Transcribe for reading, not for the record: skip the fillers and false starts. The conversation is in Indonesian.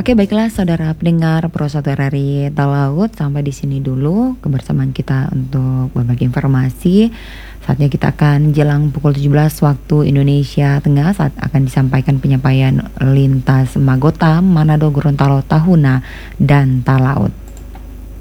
Oke, baiklah saudara pendengar Pro 1 RRI Talaut, sampai di sini dulu kebersamaan kita untuk berbagi informasi. Saatnya kita akan jelang pukul 17 waktu Indonesia Tengah saat akan disampaikan penyampaian lintas Magota, Manado, Gorontalo, Tahuna, dan Talaut.